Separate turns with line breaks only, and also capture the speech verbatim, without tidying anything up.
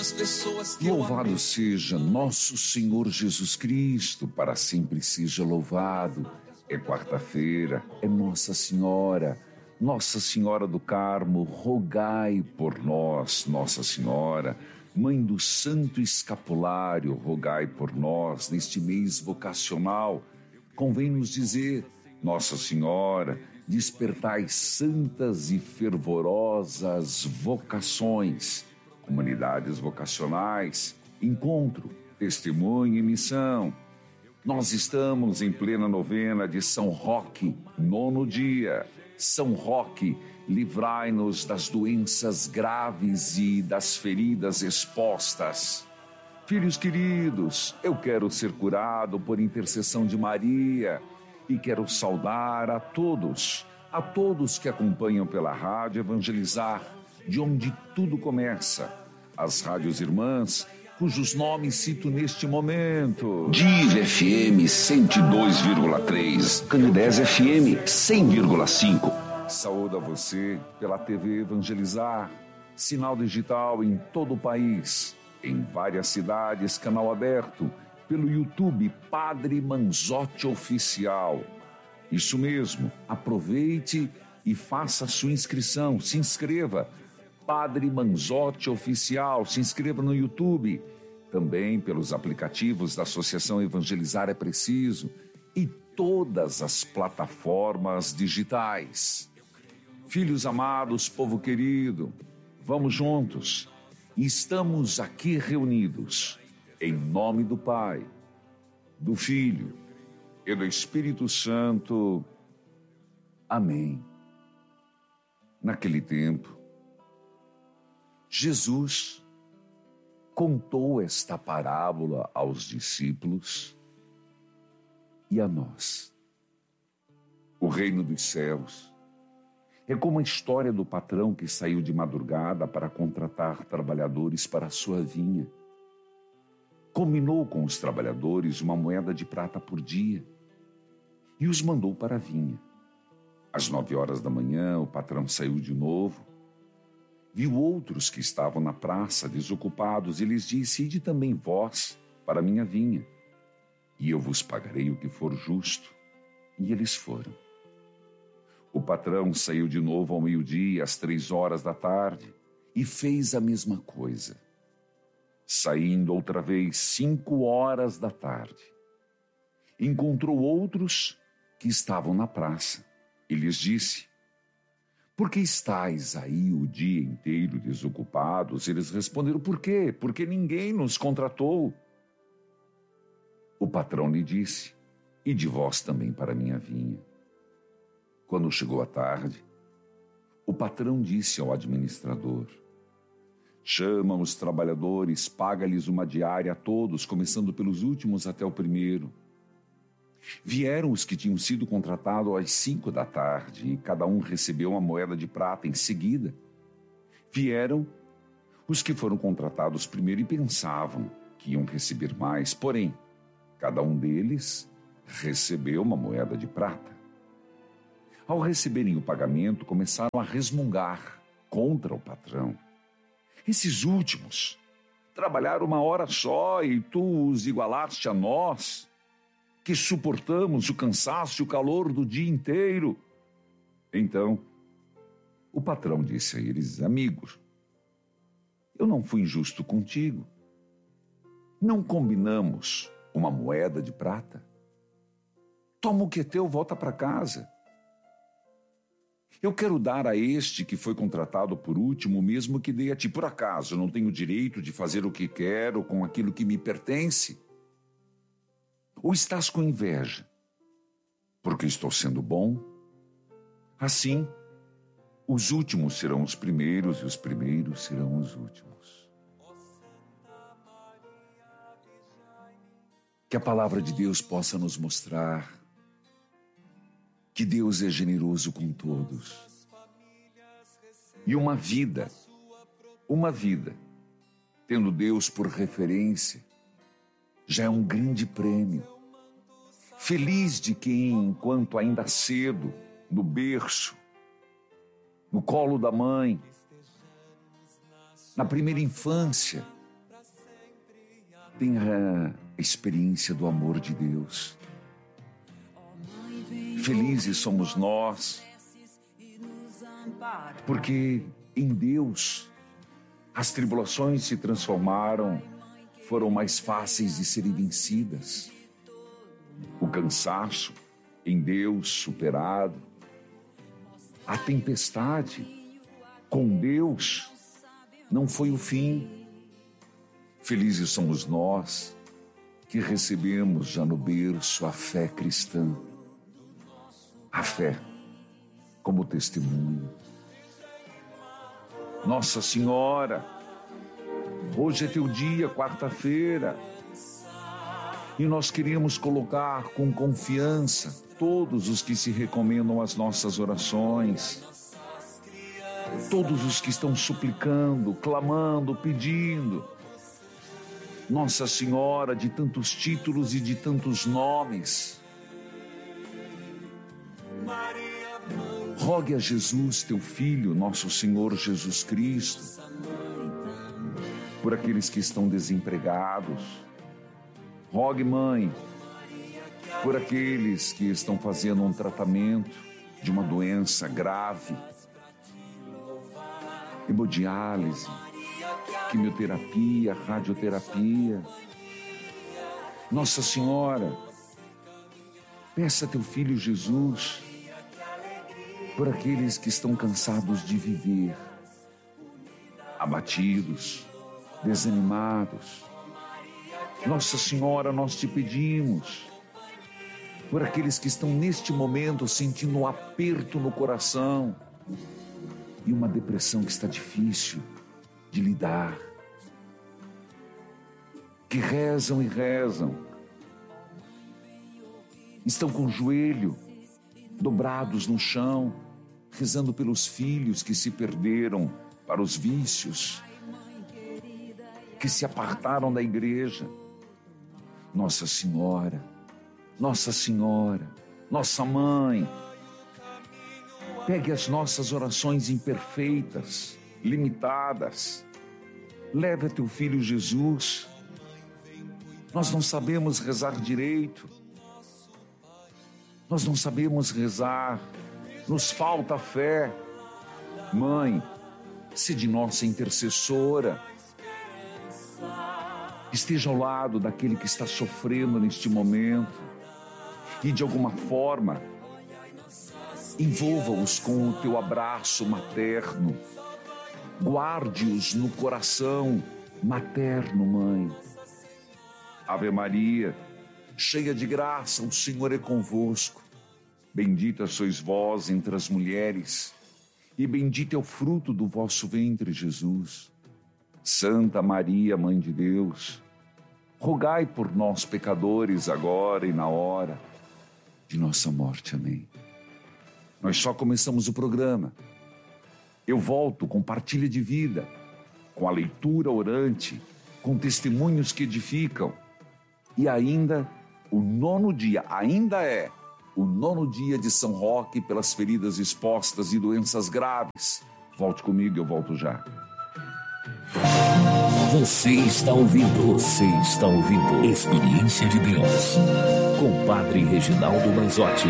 das pessoas que
Louvado
eu
seja nosso Senhor Jesus Cristo, para sempre seja louvado. É quarta-feira, é Nossa Senhora. Nossa Senhora do Carmo, rogai por nós. Nossa Senhora, Mãe do Santo Escapulário, rogai por nós neste mês vocacional. Convém nos dizer, Nossa Senhora, despertai santas e fervorosas vocações, comunidades vocacionais, encontro, testemunho e missão. Nós estamos em plena novena de São Roque, nono dia. São Roque, livrai-nos das doenças graves e das feridas expostas. Filhos queridos, eu quero ser curado por intercessão de Maria e quero saudar a todos, a todos que acompanham pela rádio Evangelizar, de onde tudo começa, as rádios irmãs, cujos nomes cito neste momento. Div F M cento e dois vírgula três, Canidés F M cem vírgula cinco. Saúdo a você pela T V Evangelizar, sinal digital em todo o país, em várias cidades, canal aberto, pelo YouTube Padre Manzotti Oficial. Isso mesmo, aproveite e faça a sua inscrição, se inscreva. Padre Manzotti Oficial, se inscreva no YouTube, também pelos aplicativos da Associação Evangelizar é Preciso e todas as plataformas digitais. Filhos amados, povo querido, vamos juntos. Estamos aqui reunidos em nome do Pai, do Filho e do Espírito Santo. Amém. Naquele tempo, Jesus contou esta parábola aos discípulos e a nós. O reino dos céus é como a história do patrão que saiu de madrugada para contratar trabalhadores para a sua vinha. Combinou com os trabalhadores uma moeda de prata por dia e os mandou para a vinha. Às nove horas da manhã, o patrão saiu de novo. Viu outros que estavam na praça desocupados e lhes disse: ide também vós para a minha vinha, e eu vos pagarei o que for justo. E eles foram. O patrão saiu de novo ao meio-dia, às três horas da tarde, e fez a mesma coisa. Saindo outra vez, cinco horas da tarde, encontrou outros que estavam na praça e lhes disse: por que estáis aí o dia inteiro desocupados? Eles responderam: por quê? Porque ninguém nos contratou. O patrão lhe disse: ide vós também para a minha vinha. Quando chegou a tarde, o patrão disse ao administrador: chama os trabalhadores, paga-lhes uma diária a todos, começando pelos últimos até o primeiro. Vieram os que tinham sido contratados às cinco da tarde e cada um recebeu uma moeda de prata em seguida. Vieram os que foram contratados primeiro e pensavam que iam receber mais, porém, cada um deles recebeu uma moeda de prata. Ao receberem o pagamento, começaram a resmungar contra o patrão. Esses últimos trabalharam uma hora só e tu os igualaste a nós, que suportamos o cansaço e o calor do dia inteiro. Então, o patrão disse a eles: amigos, eu não fui injusto contigo. Não combinamos uma moeda de prata? Toma o que é teu, volta para casa. Eu quero dar a este que foi contratado por último o mesmo que dei a ti. Por acaso eu não tenho direito de fazer o que quero com aquilo que me pertence? Ou estás com inveja, porque estou sendo bom? Assim, os últimos serão os primeiros e os primeiros serão os últimos. Que a palavra de Deus possa nos mostrar que Deus é generoso com todos. E uma vida, uma vida, tendo Deus por referência, já é um grande prêmio. Feliz de quem, enquanto ainda cedo, no berço, no colo da mãe, na primeira infância, tenha a experiência do amor de Deus. Felizes somos nós, porque em Deus as tribulações se transformaram, foram mais fáceis de serem vencidas. O cansaço em Deus superado, a tempestade com Deus não foi o fim. Felizes somos nós que recebemos já no berço a fé cristã, a fé como testemunho. Nossa Senhora, hoje é teu dia, quarta-feira, e nós queremos colocar com confiança todos os que se recomendam às nossas orações, todos os que estão suplicando, clamando, pedindo. Nossa Senhora de tantos títulos e de tantos nomes, rogue a Jesus, teu Filho, nosso Senhor Jesus Cristo, por aqueles que estão desempregados. Rogue, Mãe, por aqueles que estão fazendo um tratamento de uma doença grave, hemodiálise, quimioterapia, radioterapia. Nossa Senhora, peça a teu Filho Jesus por aqueles que estão cansados de viver, abatidos, desanimados. Nossa Senhora, nós te pedimos por aqueles que estão neste momento sentindo um aperto no coração e uma depressão que está difícil de lidar, que rezam e rezam, estão com o joelho dobrados no chão, rezando pelos filhos que se perderam para os vícios, que se apartaram da igreja. Nossa Senhora, Nossa Senhora, Nossa Mãe, pegue as nossas orações imperfeitas, limitadas, leve a teu Filho Jesus. Nós não sabemos rezar direito, nós não sabemos rezar, nos falta fé. Mãe, sede nossa intercessora, esteja ao lado daquele que está sofrendo neste momento e de alguma forma envolva-os com o teu abraço materno, guarde-os no coração materno, Mãe. Ave Maria, cheia de graça, o Senhor é convosco. Bendita sois vós entre as mulheres, e bendito é o fruto do vosso ventre, Jesus. Santa Maria, Mãe de Deus, rogai por nós, pecadores, agora e na hora de nossa morte. Amém. Nós só começamos o programa. Eu volto com partilha de vida, com a leitura orante, com testemunhos que edificam. E ainda, o nono dia, ainda é o nono dia de São Roque pelas feridas expostas e doenças graves. Volte comigo, eu volto já.
Você está ouvindo, você está ouvindo Experiência de Deus com Padre Reginaldo Manzotti.